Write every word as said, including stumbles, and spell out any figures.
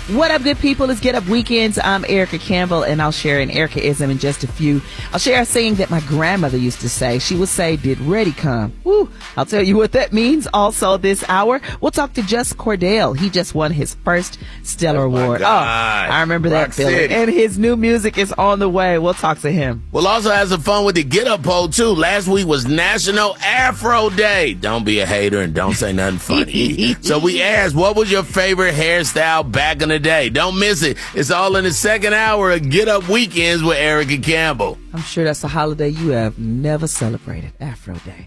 What up, good people? It's Get Up Weekends. I'm Erica Campbell, and I'll share an Erica-ism in just a few. I'll share a saying that my grandmother used to say. She would say, did ready come? Woo! I'll tell you what that means. Also this hour, we'll talk to Just Cordell. He just won his first Stellar oh Award. Oh, I remember Rock that feeling. City. And his new music is on the way. We'll talk to him. We'll also have some fun with the Get Up poll, too. Last week was National Afro Day. Don't be a hater and don't say nothing funny. So we asked, what was your favorite hairstyle back in the day? Don't miss it. It's all in the second hour of Get Up Weekends with Erica Campbell. I'm sure that's a holiday you have never celebrated, Afro Day.